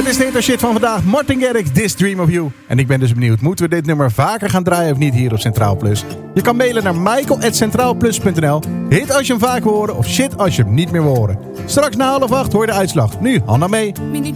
Het is de hit shit van vandaag. Martin Garrix, This Dream of You. En ik ben dus benieuwd, moeten we dit nummer vaker gaan draaien of niet hier op Centraal Plus? Je kan mailen naar michael@centraalplus.nl. Hit als je hem vaak wil horen of shit als je hem niet meer wil horen. Straks na 7:30 hoor je de uitslag. Nu, Hanna mee.